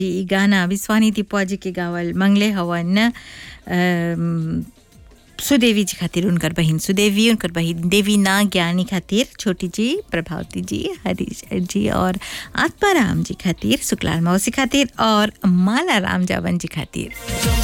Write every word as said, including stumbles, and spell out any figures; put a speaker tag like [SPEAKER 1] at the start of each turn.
[SPEAKER 1] ई गाना विश्वानी तिपुआ जी के गावल मंगले हवन अम, सुदेवी जी खातिर उनकर बहिन सुदेवी उनकर बहिन देवीना ज्ञानी खातिर छोटी जी प्रभावती जी हरीश जी और आत्माराम जी खातिर शुक्लाल मौसी खातिर और माला राम जावन जी खातिर